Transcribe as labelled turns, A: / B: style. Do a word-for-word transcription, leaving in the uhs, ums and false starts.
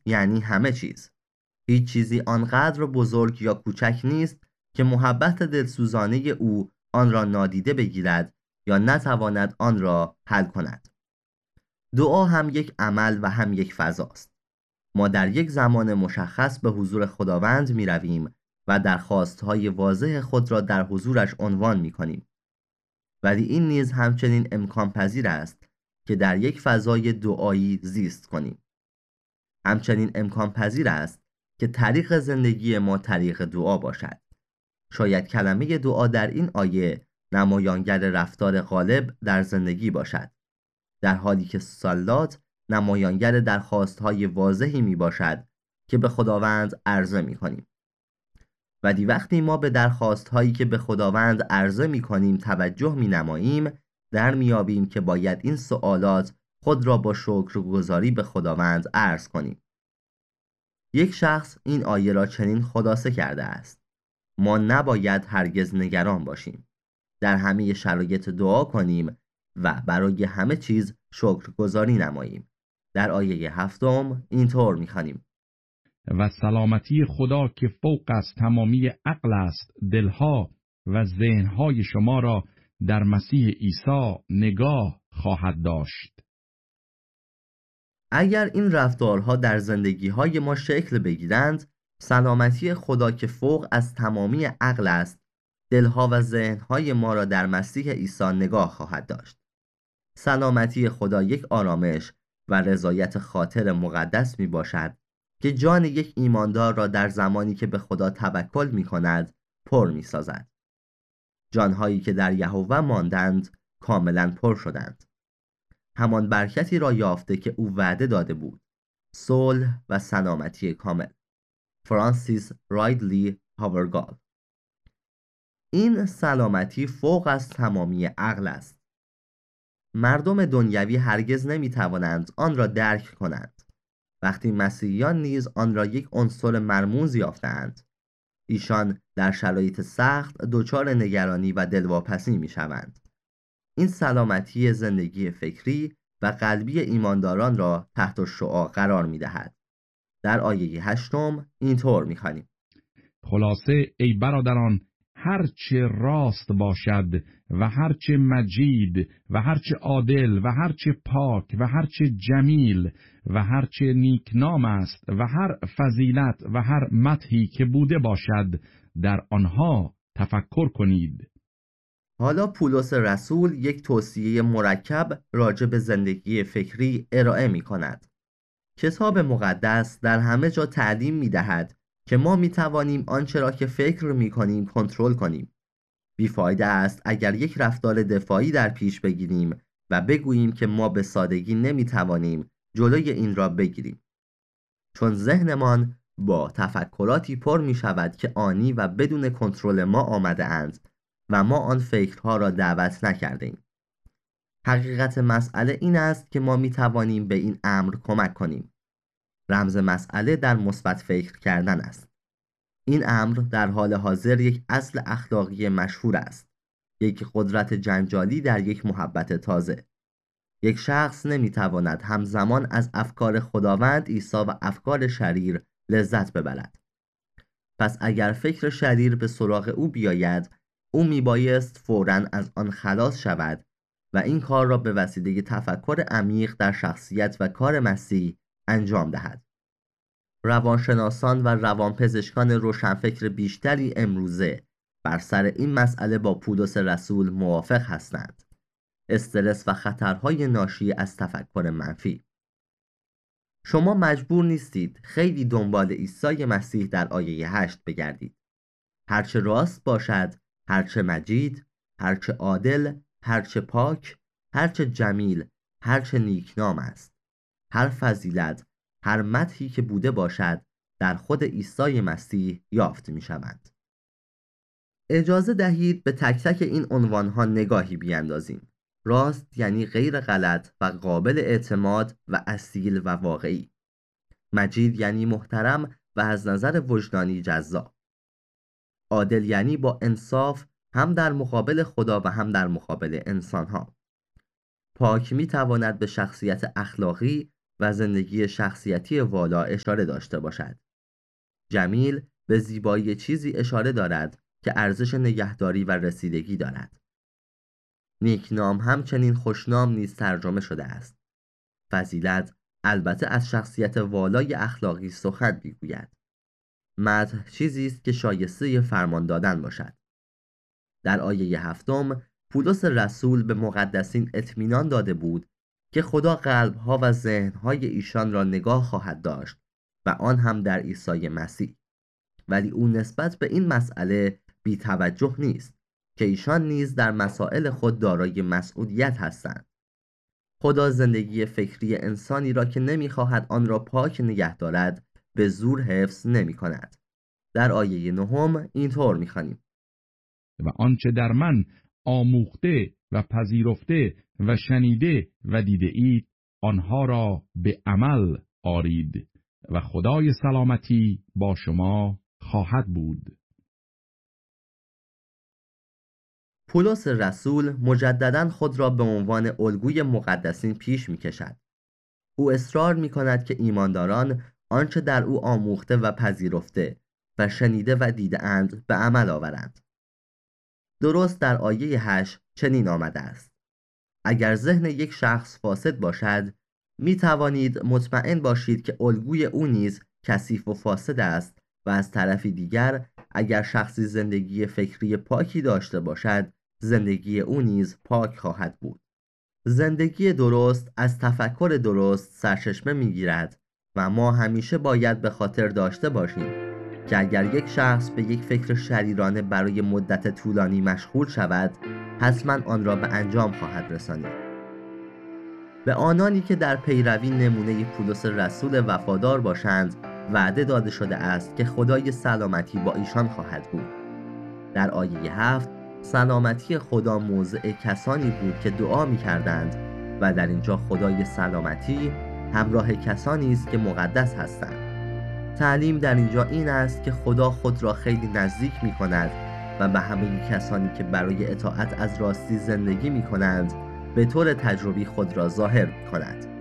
A: یعنی همه چیز. هیچ چیزی آنقدر بزرگ یا کوچک نیست که محبت دلسوزانه او آن را نادیده بگیرد یا نتواند آن را حل کند. دعا هم یک عمل و هم یک فضاست. ما در یک زمان مشخص به حضور خداوند می رویم و درخواستهای واضح خود را در حضورش عنوان می کنیم. ولی این نیز همچنین امکان پذیر است که در یک فضای دعایی زیست کنیم. همچنین امکان پذیر است که طریق زندگی ما طریق دعا باشد. شاید کلمه دعا در این آیه نمایانگر رفتار غالب در زندگی باشد، در حالی که صلات نمایانگر درخواست‌های واضحی می باشد که به خداوند عرضه می کنیم. ولی وقتی ما به درخواست‌هایی که به خداوند عرضه می کنیم توجه می نماییم، در میابیم که باید این سوالات خود را با شکرگزاری به خداوند عرض کنیم. یک شخص این آیه را چنین خلاصه کرده است: ما نباید هرگز نگران باشیم، در همه شرایط دعا کنیم و برای همه چیز شکرگزاری نماییم. در آیه هفتم اینطور می‌خوانیم:
B: و سلامتی خدا که فوق از تمامی عقل است دلها و ذهنهای شما را در مسیح عیسی نگاه خواهد داشت.
A: اگر این رفتارها در زندگی‌های ما شکل بگیرند، سلامتی خدا که فوق از تمامی عقل است دلها و ذهنهای ما را در مسیح عیسی نگاه خواهد داشت. سلامتی خدا یک آرامش و رضایت خاطر مقدس می باشد که جان یک ایماندار را در زمانی که به خدا توکل می کند پر می سازد. جانهایی که در یهوه ماندند کاملا پر شدند، همان برکتی را یافته که او وعده داده بود: صلح و سلامتی کامل. فرانسیس رایدلی هاورگال. این سلامتی فوق از تمامی عقل است. مردم دنیوی هرگز نمی توانند آن را درک کنند، وقتی مسیحیان نیز آن را یک عنصر مرموز یافتند. ایشان در شرایط سخت دچار نگرانی و دلواپسی می شوند. این سلامتی زندگی فکری و قلبی ایمانداران را تحت شعاع قرار می دهد. در آیه هشتم اینطور می خوانیم:
B: خلاصه ای برادران، هرچه راست باشد و هرچه مجید و هرچه عادل و هرچه پاک و هرچه جمیل و هرچه نیکنام است و هر فضیلت و هر مدحی که بوده باشد در آنها تفکر کنید.
A: حالا پولس رسول یک توصیه مرکب راجع به زندگی فکری ارائه می کند. کتاب مقدس در همه جا تعلیم می دهد که ما می توانیم آنچه را که فکر می کنیم کنترل کنیم. بیفایده است اگر یک رفتار دفاعی در پیش بگیریم و بگوییم که ما به سادگی نمی توانیم جلوی این را بگیریم، چون ذهنمان با تفکراتی پر می شود که آنی و بدون کنترل ما آمده اند و ما آن فکرها را دعوت نکرده ایم. حقیقت مسئله این است که ما می توانیم به این امر کمک کنیم. رمز مسئله در مثبت فکر کردن است. این امر در حال حاضر یک اصل اخلاقی مشهور است، یک قدرت جنجالی در یک محبت تازه. یک شخص نمیتواند همزمان از افکار خداوند عیسی و افکار شریر لذت ببرد. پس اگر فکر شریر به سراغ او بیاید، او میبایست فوراً از آن خلاص شود و این کار را به وسیله تفکر عمیق در شخصیت و کار مسیح انجام دهد. روانشناسان و روانپزشکان روشنفکر بیشتری امروزه بر سر این مسئله با پولس رسول موافق هستند: استرس و خطرهای ناشی از تفکر منفی. شما مجبور نیستید خیلی دنبال عیسی مسیح در آیه هشت بگردید. هرچه راست باشد، هرچه مجید، هرچه عادل، هرچه پاک، هرچه جمیل، هرچه نیکنام است، هر فضیلت، هر مدحی که بوده باشد در خود عیسی مسیح یافت می شوند. اجازه دهید به تک تک این عنوانها نگاهی بیاندازیم. راست یعنی غیر غلط و قابل اعتماد و اصیل و واقعی. مجید یعنی محترم و از نظر وجدانی جذاب. عادل یعنی با انصاف هم در مقابل خدا و هم در مقابل انسانها. پاک می تواند به شخصیت اخلاقی و زندگی شخصیتی والا اشاره داشته باشد. جمیل به زیبایی چیزی اشاره دارد که ارزش نگهداری و رسیدگی دارد. نیکنام همچنین خوشنام نیز ترجمه شده است. فضیلت البته از شخصیت والای اخلاقی سخن می‌گوید. مدح چیزی است که شایسته فرمان دادن باشد. در آیه هفتم پولس رسول به مقدسین اطمینان داده بود که خدا قلب‌ها و ذهن‌های ایشان را نگاه خواهد داشت و آن هم در عیسی مسیح. ولی او نسبت به این مسئله بی توجه نیست که ایشان نیز در مسائل خود دارای مسئولیت هستند. خدا زندگی فکری انسانی را که نمی‌خواهد آن را پاک نگه دارد به زور حفظ نمی‌کند. در آیه نهم اینطور می‌خوانیم:
B: و آنچه در من آموخته و پذیرفته و شنیده و دیده اید آنها را به عمل آرید و خدای سلامتی با شما خواهد بود.
A: پولس رسول مجدداً خود را به عنوان الگوی مقدسین پیش می‌کشد. او اصرار می‌کند که ایمانداران آنچه در او آموخته و پذیرفته و شنیده و دیده اند به عمل آورند. درست در آیه هشت چنین آمده است: اگر ذهن یک شخص فاسد باشد می توانید مطمئن باشید که الگوی او نیز کثیف و فاسد است و از طرفی دیگر اگر شخصی زندگی فکری پاکی داشته باشد زندگی او نیز پاک خواهد بود. زندگی درست از تفکر درست سرچشمه می گیرد و ما همیشه باید به خاطر داشته باشیم که اگر یک شخص به یک فکر شریرانه برای مدت طولانی مشغول شود حتما آن را به انجام خواهد رسانید. به آنانی که در پیروی نمونه پولس رسول وفادار باشند وعده داده شده است که خدای سلامتی با ایشان خواهد بود. در آیه هفت سلامتی خدا موضع کسانی بود که دعا می کردند و در اینجا خدای سلامتی همراه کسانی است که مقدس هستند. تعلیم در اینجا این است که خدا خود را خیلی نزدیک می کند و به همه کسانی که برای اطاعت از راستی زندگی می کنند به طور تجربی خود را ظاهر می کند.